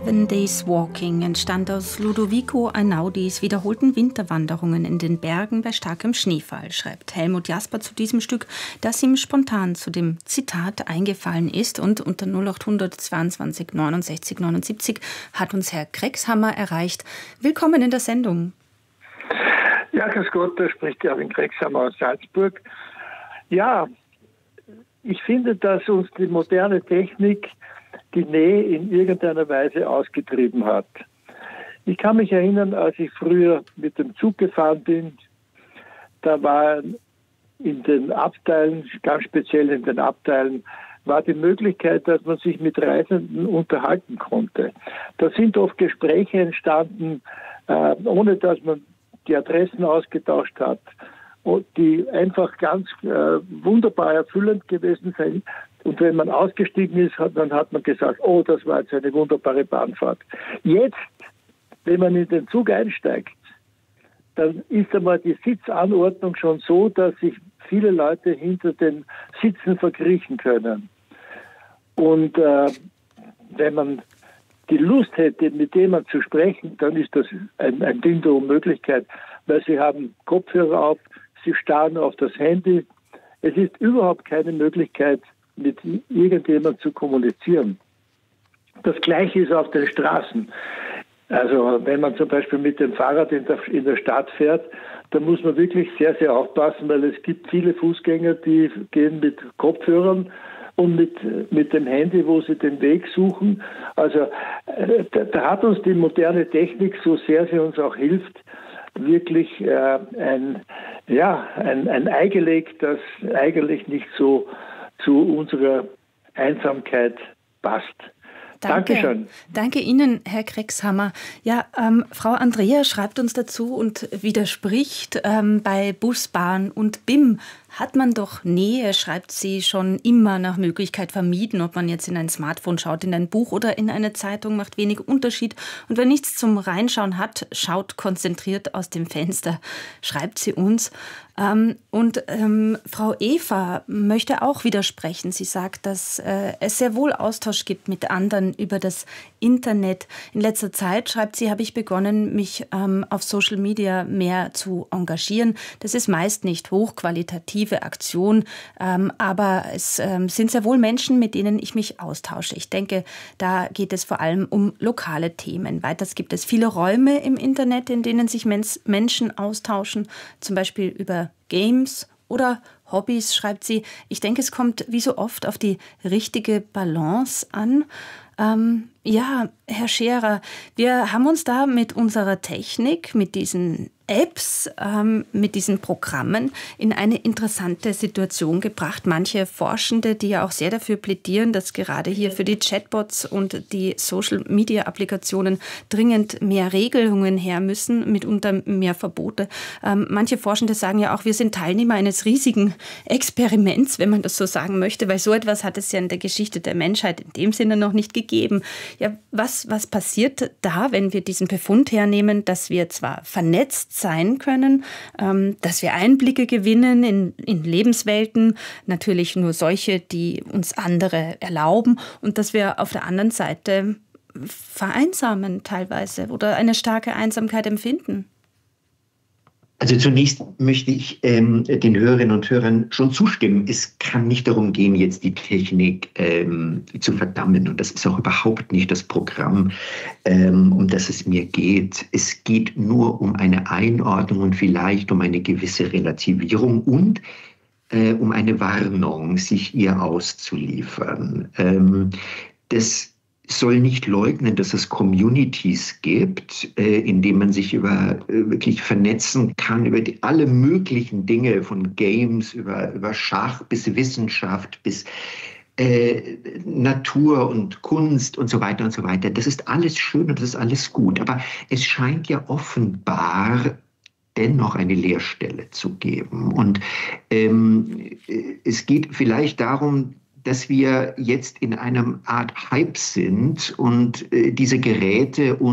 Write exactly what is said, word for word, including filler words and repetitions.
Seven Days Walking entstand aus Ludovico Einaudis wiederholten Winterwanderungen in den Bergen bei starkem Schneefall, schreibt Helmut Jasper zu diesem Stück, das ihm spontan zu dem Zitat eingefallen ist. Und unter null acht hundert zweiundzwanzig neunundsechzig neunundsiebzig hat uns Herr Krexhammer erreicht. Willkommen in der Sendung. Ja, grüß Gott, da spricht Erwin Krexhammer aus Salzburg. Ja, ich finde, dass uns die moderne Technik die Nähe in irgendeiner Weise ausgetrieben hat. Ich kann mich erinnern, als ich früher mit dem Zug gefahren bin, da war in den Abteilen, ganz speziell in den Abteilen, war die Möglichkeit, dass man sich mit Reisenden unterhalten konnte. Da sind oft Gespräche entstanden, äh, ohne dass man die Adressen ausgetauscht hat, und die einfach ganz äh, wunderbar erfüllend gewesen sind. Und wenn man ausgestiegen ist, hat, dann hat man gesagt, oh, das war jetzt eine wunderbare Bahnfahrt. Jetzt, wenn man in den Zug einsteigt, dann ist einmal die Sitzanordnung schon so, dass sich viele Leute hinter den Sitzen verkriechen können. Und äh, wenn man die Lust hätte, mit jemandem zu sprechen, dann ist das ein, ein Ding der Unmöglichkeit, weil sie haben Kopfhörer auf, sie starren auf das Handy. Es ist überhaupt keine Möglichkeit, mit irgendjemandem zu kommunizieren. Das Gleiche ist auf den Straßen. Also wenn man zum Beispiel mit dem Fahrrad in der, in der Stadt fährt, da muss man wirklich sehr, sehr aufpassen, weil es gibt viele Fußgänger, die gehen mit Kopfhörern und mit, mit dem Handy, wo sie den Weg suchen. Also äh, da, da hat uns die moderne Technik, so sehr sie uns auch hilft, wirklich äh, ein, ja, ein, ein Ei gelegt, das eigentlich nicht so zu unserer Einsamkeit passt. Danke. Dankeschön. Danke Ihnen, Herr Krexhammer. Ja, ähm, Frau Andrea schreibt uns dazu und widerspricht, ähm, bei Bus, Bahn und B I M hat man doch Nähe, schreibt sie, schon immer nach Möglichkeit vermieden. Ob man jetzt in ein Smartphone schaut, in ein Buch oder in eine Zeitung, macht wenig Unterschied. Und wer nichts zum Reinschauen hat, schaut konzentriert aus dem Fenster, schreibt sie uns. Ähm, und ähm, Frau Eva möchte auch widersprechen. Sie sagt, dass äh, es sehr wohl Austausch gibt mit anderen über das Internet. In letzter Zeit, schreibt sie, habe ich begonnen, mich ähm, auf Social Media mehr zu engagieren. Das ist meist nicht hochqualitativ Aktion, ähm, aber es ähm, sind sehr wohl Menschen, mit denen ich mich austausche. Ich denke, da geht es vor allem um lokale Themen. Weiters gibt es viele Räume im Internet, in denen sich Mens- Menschen austauschen, zum Beispiel über Games oder Hobbys, schreibt sie. Ich denke, es kommt wie so oft auf die richtige Balance an. Ähm, ja, Herr Scherer, wir haben uns da mit unserer Technik, mit diesen Apps, ähm, mit diesen Programmen in eine interessante Situation gebracht. Manche Forschende, die ja auch sehr dafür plädieren, dass gerade hier für die Chatbots und die Social-Media-Applikationen dringend mehr Regelungen her müssen, mitunter mehr Verbote. Ähm, manche Forschende sagen ja auch, wir sind Teilnehmer eines riesigen Experiments, wenn man das so sagen möchte, weil so etwas hat es ja in der Geschichte der Menschheit in dem Sinne noch nicht gegeben. Ja, was, was passiert da, wenn wir diesen Befund hernehmen, dass wir zwar vernetzt sein können, ähm, dass wir Einblicke gewinnen in, in Lebenswelten, natürlich nur solche, die uns andere erlauben, und dass wir auf der anderen Seite vereinsamen teilweise oder eine starke Einsamkeit empfinden? Also zunächst möchte ich ähm, den Hörerinnen und Hörern schon zustimmen. Es kann nicht darum gehen, jetzt die Technik ähm, zu verdammen. Und das ist auch überhaupt nicht das Programm, ähm, um das es mir geht. Es geht nur um eine Einordnung und vielleicht um eine gewisse Relativierung und äh, um eine Warnung, sich ihr auszuliefern. Ähm, das soll nicht leugnen, dass es Communities gibt, äh, in denen man sich über äh, wirklich vernetzen kann, über die, alle möglichen Dinge, von Games über, über Schach bis Wissenschaft bis äh, Natur und Kunst und so weiter und so weiter. Das ist alles schön und das ist alles gut. Aber es scheint ja offenbar dennoch eine Leerstelle zu geben. Und ähm, es geht vielleicht darum, dass wir jetzt in einer Art Hype sind und äh, diese Geräte